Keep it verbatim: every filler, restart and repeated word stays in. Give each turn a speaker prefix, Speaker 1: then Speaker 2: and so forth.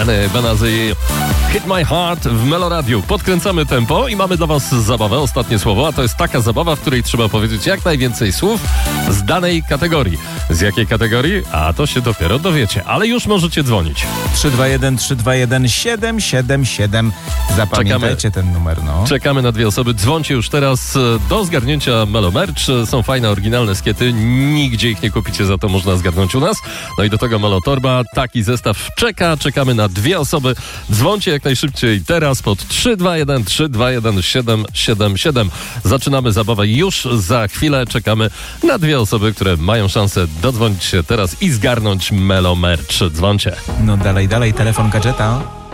Speaker 1: Benazy Hit My Heart w Meloradiu. Podkręcamy tempo i mamy dla was zabawę, ostatnie słowo, a to jest taka zabawa, w której trzeba powiedzieć jak najwięcej słów z danej kategorii. Z jakiej kategorii? A to się dopiero dowiecie, ale już możecie dzwonić.
Speaker 2: trzy dwa jeden trzy dwa jeden siedem siedem siedem. Zapamiętajcie ten numer, no.
Speaker 1: Czekamy na dwie osoby. Dzwońcie już teraz do zgarnięcia Melo Merch. Są fajne, oryginalne skiety. Nigdzie ich nie kupicie, za to można zgarnąć u nas. No i do tego Melo Torba. Taki zestaw czeka. Czekamy na dwie osoby. Dzwońcie jak najszybciej teraz pod trzy dwa jeden trzy dwa jeden siedem siedem siedem. Zaczynamy zabawę już za chwilę. Czekamy na dwie osoby, które mają szansę dodzwonić się teraz i zgarnąć Melo Merch. Dzwońcie.
Speaker 2: No dalej, dalej, telefon gadżeta.